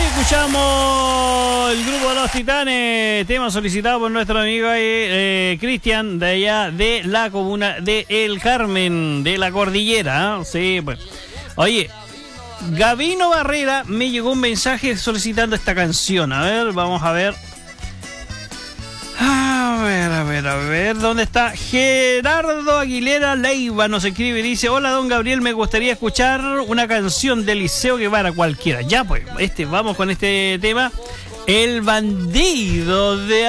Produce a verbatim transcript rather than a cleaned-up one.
escuchamos el grupo Los Titanes, tema solicitado por nuestro amigo eh, Cristian, de allá de la comuna de El Carmen, de la Cordillera. ¿eh? Sí, pues. Oye, Gabino Barrera me llegó un mensaje solicitando esta canción. A ver, vamos a ver. A ver, a ver, a ver, ¿dónde está? Gerardo Aguilera Leiva nos escribe y dice: hola, don Gabriel, me gustaría escuchar una canción de Liceo Guevara cualquiera. Ya, pues, este, vamos con este tema. El bandido de